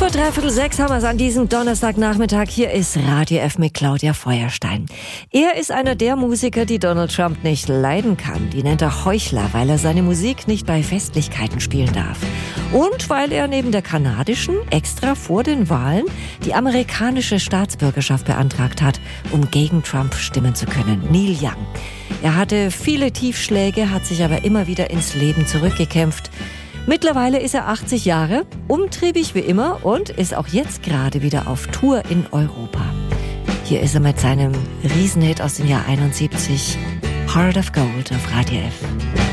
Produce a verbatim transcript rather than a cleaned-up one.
Vor dreiviertel sechs haben wir es an diesem Donnerstagnachmittag. Hier ist Radio F mit Claudia Feuerstein. Er ist einer der Musiker, die Donald Trump nicht leiden kann. Die nennt er Heuchler, weil er seine Musik nicht bei Festlichkeiten spielen darf. Und weil er neben der kanadischen extra vor den Wahlen die amerikanische Staatsbürgerschaft beantragt hat, um gegen Trump stimmen zu können. Neil Young. Er hatte viele Tiefschläge, hat sich aber immer wieder ins Leben zurückgekämpft. Mittlerweile ist er achtzig Jahre, umtriebig wie immer und ist auch jetzt gerade wieder auf Tour in Europa. Hier ist er mit seinem Riesenhit aus dem Jahr einundsiebzig, Heart of Gold auf Radio F.